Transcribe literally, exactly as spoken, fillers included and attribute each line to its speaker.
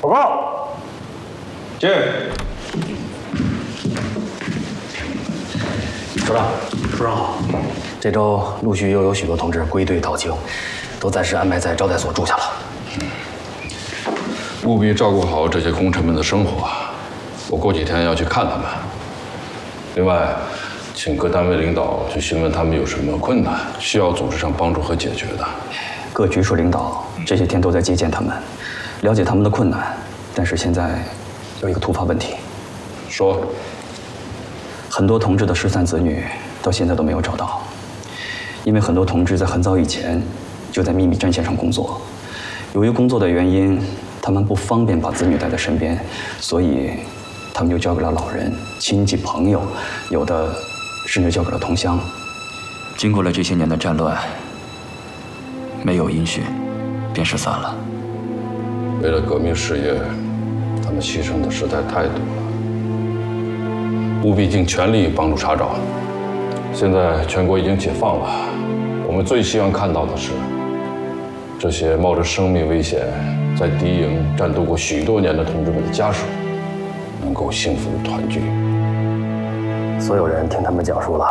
Speaker 1: 报告。
Speaker 2: 进。
Speaker 3: 首长，
Speaker 1: 首长好。
Speaker 3: 这周陆续又有许多同志归队到京，都暂时安排在招待所住下了。
Speaker 2: 务必照顾好这些功臣们的生活。我过几天要去看他们。另外，请各单位领导去询问他们有什么困难，需要组织上帮助和解决的。
Speaker 3: 各局处领导这些天都在接见他们，了解他们的困难。但是现在有一个突发问题。
Speaker 2: 说。
Speaker 3: 很多同志的失散子女到现在都没有找到，因为很多同志在很早以前就在秘密战线上工作，由于工作的原因，他们不方便把子女带在身边，所以他们就交给了老人、亲戚、朋友，有的甚至交给了同乡。经过了这些年的战乱，没有音讯，便失散了。
Speaker 2: 为了革命事业，他们牺牲的实在太多了。务必尽全力帮助查找。现在全国已经解放了，我们最希望看到的是，这些冒着生命危险在敌营战斗过许多年的同志们的家属，能够幸福的团聚。
Speaker 3: 所有人听他们讲述了